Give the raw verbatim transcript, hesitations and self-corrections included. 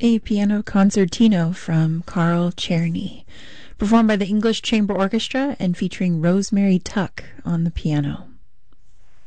a piano concertino from Carl Czerny, performed by the English Chamber Orchestra and featuring Rosemary Tuck on the piano.